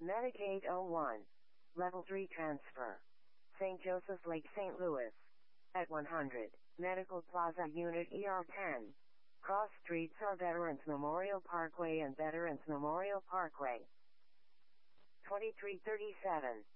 Medicaid 01. Level 3 transfer. St. Joseph's Lake, St. Louis. At 100. Medical Plaza Unit ER10. Cross streets are Veterans Memorial Parkway and Veterans Memorial Parkway. 2337.